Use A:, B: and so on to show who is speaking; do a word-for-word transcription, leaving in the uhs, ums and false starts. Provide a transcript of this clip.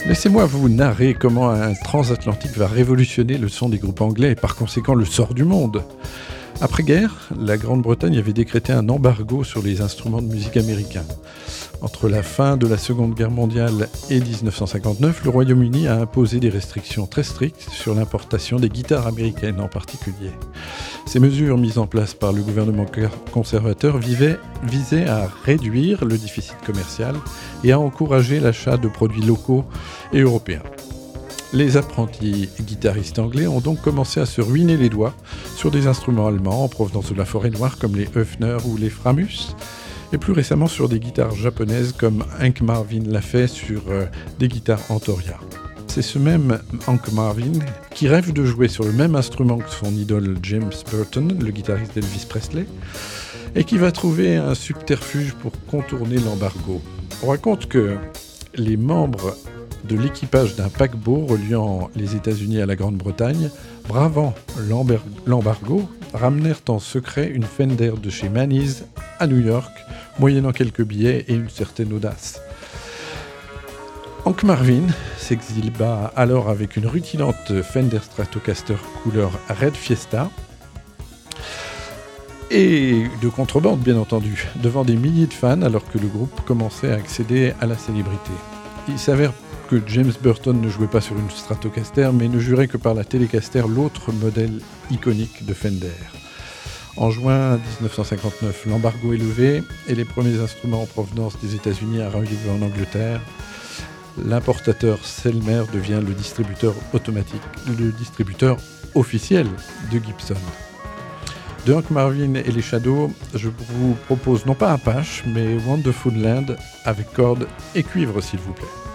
A: Laissez-moi vous narrer comment un transatlantique va révolutionner le son des groupes anglais et par conséquent le sort du monde. Après-guerre, la Grande-Bretagne avait décrété un embargo sur les instruments de musique américains. Entre la fin de la Seconde Guerre mondiale et dix-neuf cent cinquante-neuf, le Royaume-Uni a imposé des restrictions très strictes sur l'importation des guitares américaines en particulier. Ces mesures mises en place par le gouvernement conservateur vivaient, visaient à réduire le déficit commercial et à encourager l'achat de produits locaux et européens. Les apprentis guitaristes anglais ont donc commencé à se ruiner les doigts sur des instruments allemands en provenance de la forêt noire comme les Höfner ou les Framus, et plus récemment sur des guitares japonaises comme Hank Marvin l'a fait sur euh, des guitares Antoria. C'est ce même Hank Marvin qui rêve de jouer sur le même instrument que son idole James Burton, le guitariste d'Elvis Presley, et qui va trouver un subterfuge pour contourner l'embargo. On raconte que les membres de l'équipage d'un paquebot reliant les États-Unis à la Grande-Bretagne, bravant l'embargo, ramenèrent en secret une Fender de chez Manny's à New York, moyennant quelques billets et une certaine audace. Hank Marvin s'exhiba alors avec une rutilante Fender Stratocaster couleur Red Fiesta, et de contrebande bien entendu, devant des milliers de fans alors que le groupe commençait à accéder à la célébrité. Il s'avère que James Burton ne jouait pas sur une Stratocaster, mais ne jurait que par la Telecaster, l'autre modèle iconique de Fender. En juin dix-neuf cent cinquante-neuf, l'embargo est levé et les premiers instruments en provenance des États-Unis arrivent en Angleterre. L'importateur Selmer devient le distributeur automatique, le distributeur officiel de Gibson. De Hank Marvin et les Shadows, je vous propose non pas Apache, mais Wonderful Land avec cordes et cuivre s'il vous plaît.